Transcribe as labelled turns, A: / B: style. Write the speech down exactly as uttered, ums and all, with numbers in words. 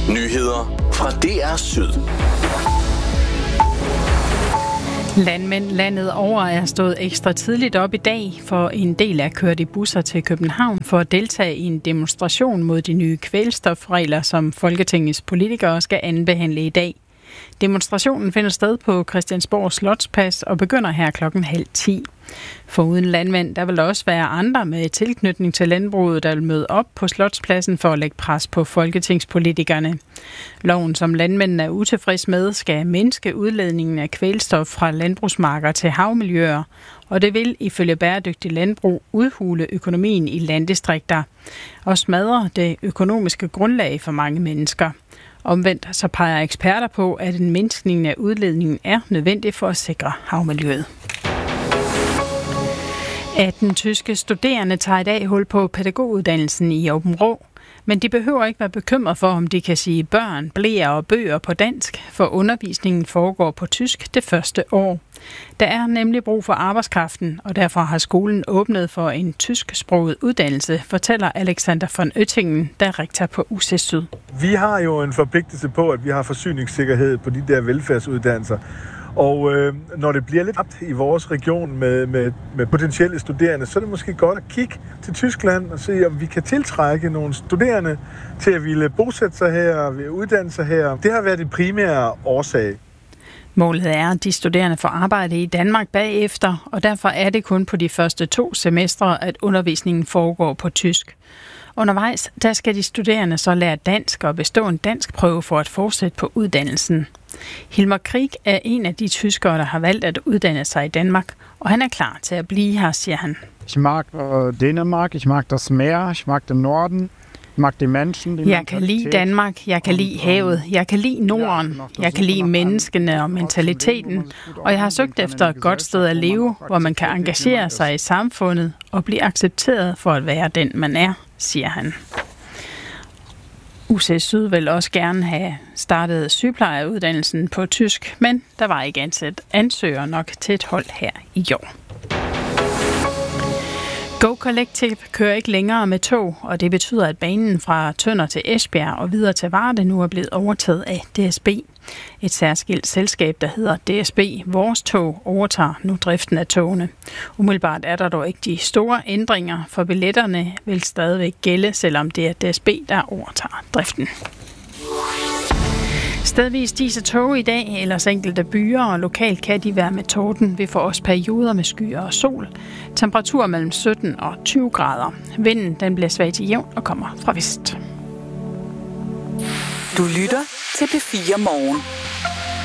A: Nyheder fra D R Syd.
B: Landmænd landet over er stået ekstra tidligt op i dag, for en del er kørt i busser til København for at deltage i en demonstration mod de nye kvælstofregler, som Folketingets politikere skal anbehandle i dag. Demonstrationen finder sted på Christiansborg Slotsplads og begynder her klokken halv ti. Foruden landmænd, der vil også være andre med tilknytning til landbruget, der vil møde op på Slotspladsen for at lægge pres på folketingspolitikerne. Loven, som landmændene er utilfreds med, skal mindske udledningen af kvælstof fra landbrugsmarker til havmiljøer, og det vil ifølge bæredygtig landbrug udhule økonomien i landdistrikter og smadre det økonomiske grundlag for mange mennesker. Omvendt så peger eksperter på, at en mindskning af udledningen er nødvendig for at sikre havmiljøet. atten tyske studerende tager i dag hul på pædagoguddannelsen i Aabenraa, men de behøver ikke være bekymret for, om de kan sige børn, bleer og bøger på dansk, for undervisningen foregår på tysk det første år. Der er nemlig brug for arbejdskraften, og derfor har skolen åbnet for en tysksproget uddannelse, fortæller Alexander von Oettingen, der er rektor på U C Syd.
C: Vi har jo en forpligtelse på, at vi har forsyningssikkerhed på de der velfærdsuddannelser. Og øh, når det bliver lidt apt i vores region med, med, med potentielle studerende, så er det måske godt at kigge til Tyskland og se, om vi kan tiltrække nogle studerende til at ville bosætte sig her og uddanne sig her. Det har været det primære årsag.
B: Målet er, at de studerende får arbejde i Danmark bagefter, og derfor er det kun på de første to semestre, at undervisningen foregår på tysk. Undervejs, der skal de studerende så lære dansk og bestå en dansk prøve for at fortsætte på uddannelsen. Hilmar Krieg er en af de tyskere, der har valgt at uddanne sig i Danmark, og han er klar til at blive her, siger han.
D: Ich mag uh, Dänemark, ich mag das Meer, ich mag den Norden, ich mag die Menschen. Die
B: jeg kan lide Danmark, jeg kan lide havet, jeg kan lide Norden, jeg kan lide menneskene og mentaliteten, og jeg har søgt efter et godt sted at leve, hvor man kan engagere sig i samfundet og blive accepteret for at være den, man er, siger han. U C Syd vil også gerne have startet sygeplejereuddannelsen på tysk, men der var ikke ansat ansøgere nok til et hold her i år. Go Collective kører ikke længere med tog, og det betyder, at banen fra Tønder til Esbjerg og videre til Varde nu er blevet overtaget af D S B. Et særskilt selskab, der hedder D S B Vores Tog, overtager nu driften af togene. Umiddelbart er der dog ikke de store ændringer, for billetterne vil stadigvæk gælde, selvom det er D S B, der overtager driften. Stedvis diser tog i dag, ellers enkelte byer, og lokalt kan de være med torden. Vi får også perioder med skyer og sol. Temperatur mellem sytten og tyve grader. Vinden den bliver svag til jævn og kommer fra vest.
E: Du lytter til P fire Morgen.